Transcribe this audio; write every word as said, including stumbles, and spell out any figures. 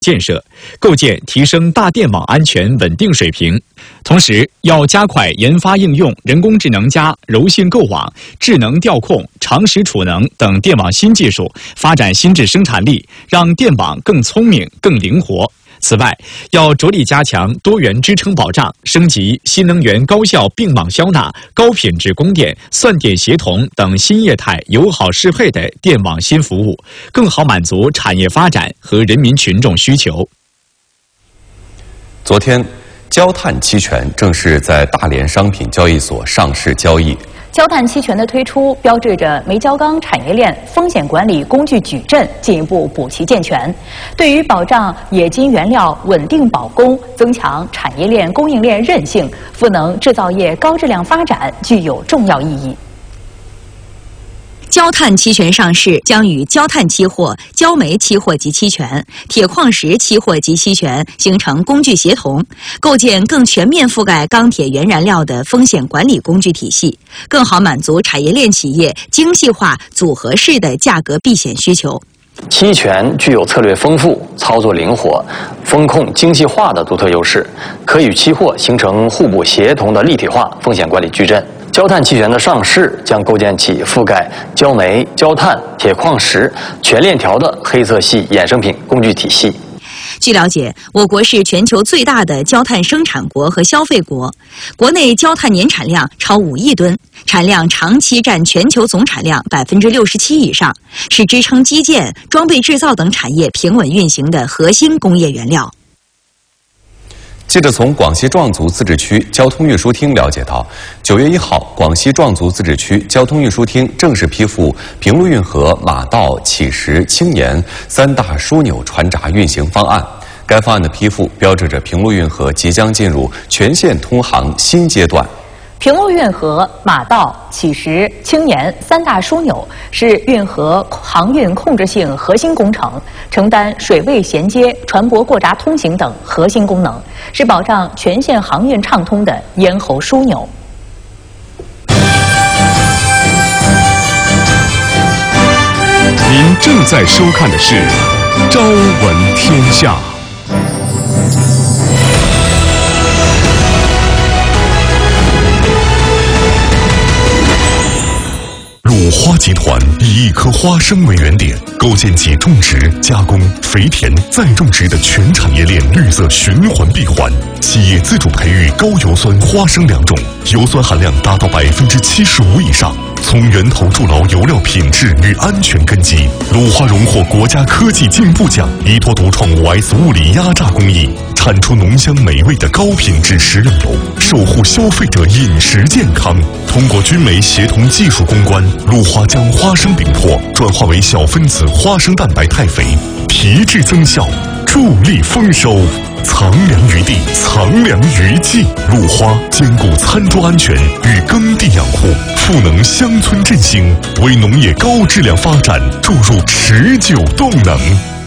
建设，构建提升大电网安全稳定水平。同时，要加快研发应用人工智能加柔性构网、智能调控、长时储能等电网新技术，发展新质生产力，让电网更聪明、更灵活。此外，要着力加强多元支撑保障，升级新能源高效并网消纳、高品质供电、算电协同等新业态友好适配的电网新服务，更好满足产业发展和人民群众需求。 昨天，焦炭期权正式在大连商品交易所上市交易。 焦炭期权的推出，标志着煤焦钢产业链风险管理工具矩阵进一步补齐健全，对于保障冶金原料稳定保供、增强产业链供应链韧性、赋能制造业高质量发展具有重要意义。 焦炭期权上市将与焦炭期货、焦煤期货及期权、铁矿石期货及期权形成工具协同，构建更全面覆盖钢铁原燃料的风险管理工具体系，更好满足产业链企业精细化组合式的价格避险需求。 期权具有策略丰富、操作灵活、风控精细化的独特优势，可与期货形成互补协同的立体化风险管理矩阵。焦炭期权的上市将构建起覆盖焦煤、焦炭、铁矿石全链条的黑色系衍生品工具体系。 据了解，我国是全球最大的焦炭生产国和消费国，国内焦炭年产量超五亿吨，产量长期占全球总产量百分之六十七以上，是支撑基建、装备制造等产业平稳运行的核心工业原料。 记者从广西壮族自治区交通运输厅了解到，九月一号，广西壮族自治区交通运输厅正式批复平陆运河马道乞石青岩三大枢纽船闸运行方案。该方案的批复标志着平陆运河即将进入全线通航新阶段。 平陆运河马道、乞石、青岩三大枢纽是运河航运控制性核心工程，承担水位衔接、船舶过闸通行等核心功能，是保障全线航运畅通的咽喉枢纽。 您正在收看的是《朝闻天下》。鲁花集团以一颗花生为原点，构建起种植、加工、肥田、再种植的全产业链绿色循环闭环。企业自主培育高油酸花生良种，油酸含量达到百分之七十五以上。从源头筑牢油料品质与安全根基，鲁花荣获国家科技进步奖，依托独创 五 S 物理压榨工艺，产出浓香美味的高品质食用油，守护消费者饮食健康。通过军煤协同技术攻关，鲁花将花生饼粕转化为小分子花生蛋白肽肥，提质增效，助力丰收。藏粮于地，藏粮于技。鲁花兼顾餐桌安全与耕地养护，赋能乡村振兴，为农业高质量发展注入持久动能。